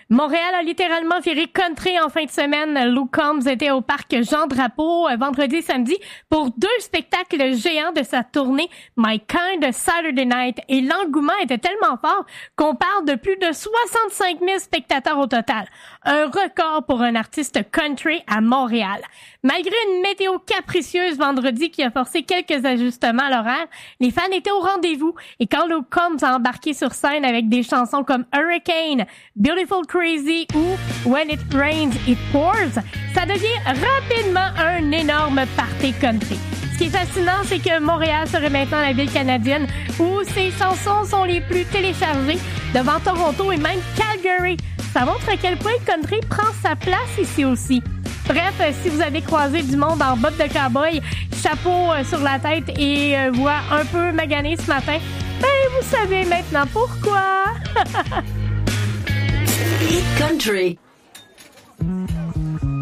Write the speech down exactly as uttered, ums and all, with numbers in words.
Montréal a littéralement viré country en fin de semaine. Luke Combs était au parc Jean-Drapeau vendredi et samedi pour deux spectacles géants de sa tournée My Kind of Saturday Night et l'engouement était tellement fort qu'on parle de plus de soixante-cinq mille spectateurs au total. Un record pour un artiste country à Montréal. Malgré une météo capricieuse vendredi qui a forcé quelques ajustements à l'horaire, les fans étaient au rendez-vous et quand Luke Combs a embarqué sur scène avec des chansons comme Hurricane, Beautiful Crazy ou When It Rains, It Pours, ça devient rapidement un énorme party country. Ce qui est fascinant, c'est que Montréal serait maintenant la ville canadienne où ses chansons sont les plus téléchargées devant Toronto et même Calgary. Ça montre à quel point le country prend sa place ici aussi. Bref, si vous avez croisé du monde en bottes de cow-boy, chapeau sur la tête et euh, voix un peu maganée ce matin, ben vous savez maintenant pourquoi. Hit Country.